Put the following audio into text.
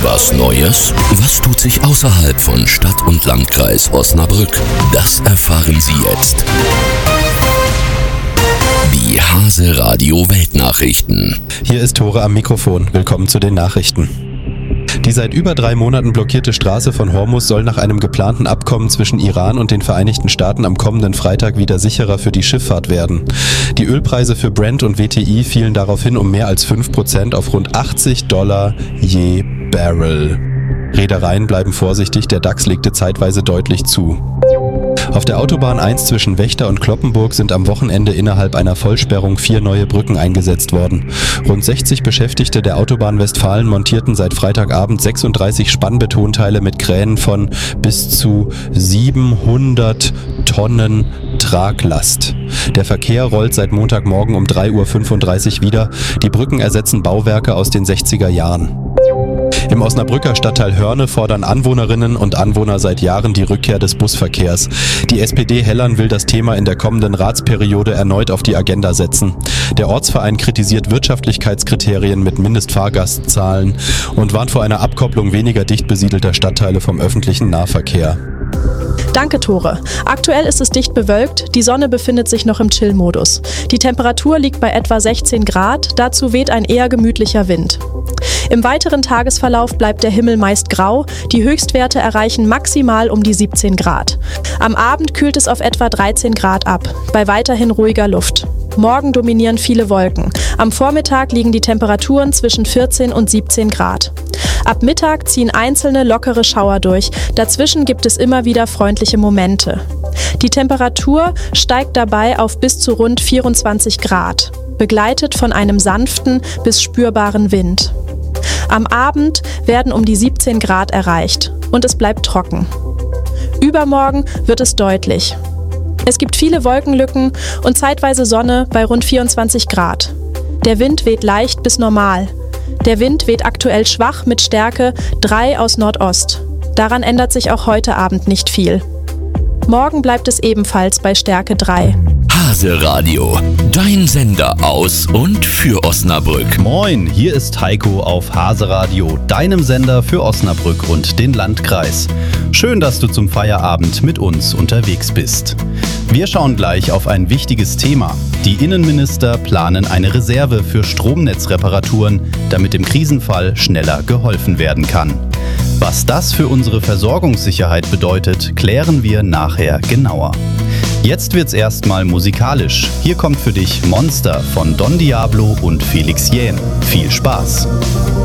Was Neues? Was tut sich außerhalb von Stadt und Landkreis Osnabrück? Das erfahren Sie jetzt. Die Hase Radio Weltnachrichten. Hier ist Tore am Mikrofon. Willkommen zu den Nachrichten. Die seit über 3 Monaten blockierte Straße von Hormuz soll nach einem geplanten Abkommen zwischen Iran und den Vereinigten Staaten am kommenden Freitag wieder sicherer für die Schifffahrt werden. Die Ölpreise für Brent und WTI fielen daraufhin um mehr als 5% auf rund $80 je Barrel. Reedereien bleiben vorsichtig, der DAX legte zeitweise deutlich zu. Auf der Autobahn 1 zwischen Wächter und Cloppenburg sind am Wochenende innerhalb einer Vollsperrung 4 neue Brücken eingesetzt worden. Rund 60 Beschäftigte der Autobahn Westfalen montierten seit Freitagabend 36 Spannbetonteile mit Kränen von bis zu 700 Tonnen Traglast. Der Verkehr rollt seit Montagmorgen um 3:35 Uhr wieder. Die Brücken ersetzen Bauwerke aus den 60er Jahren. Im Osnabrücker Stadtteil Hörne fordern Anwohnerinnen und Anwohner seit Jahren die Rückkehr des Busverkehrs. Die SPD Hellern will das Thema in der kommenden Ratsperiode erneut auf die Agenda setzen. Der Ortsverein kritisiert Wirtschaftlichkeitskriterien mit Mindestfahrgastzahlen und warnt vor einer Abkopplung weniger dicht besiedelter Stadtteile vom öffentlichen Nahverkehr. Danke, Tore. Aktuell ist es dicht bewölkt, die Sonne befindet sich noch im Chill-Modus. Die Temperatur liegt bei etwa 16 Grad, dazu weht ein eher gemütlicher Wind. Im weiteren Tagesverlauf bleibt der Himmel meist grau, die Höchstwerte erreichen maximal um die 17 Grad. Am Abend kühlt es auf etwa 13 Grad ab, bei weiterhin ruhiger Luft. Morgen dominieren viele Wolken. Am Vormittag liegen die Temperaturen zwischen 14 und 17 Grad. Ab Mittag ziehen einzelne lockere Schauer durch, dazwischen gibt es immer wieder freundliche Momente. Die Temperatur steigt dabei auf bis zu rund 24 Grad, begleitet von einem sanften bis spürbaren Wind. Am Abend werden um die 17 Grad erreicht und es bleibt trocken. Übermorgen wird es deutlich. Es gibt viele Wolkenlücken und zeitweise Sonne bei rund 24 Grad. Der Wind weht leicht bis normal. Der Wind weht aktuell schwach mit Stärke 3 aus Nordost. Daran ändert sich auch heute Abend nicht viel. Morgen bleibt es ebenfalls bei Stärke 3. Hase Radio, dein Sender aus und für Osnabrück. Moin, hier ist Heiko auf Hase Radio, deinem Sender für Osnabrück und den Landkreis. Schön, dass du zum Feierabend mit uns unterwegs bist. Wir schauen gleich auf ein wichtiges Thema. Die Innenminister planen eine Reserve für Stromnetzreparaturen, damit im Krisenfall schneller geholfen werden kann. Was das für unsere Versorgungssicherheit bedeutet, klären wir nachher genauer. Jetzt wird's erstmal musikalisch. Hier kommt für dich Monster von Don Diablo und Felix Jähn. Viel Spaß!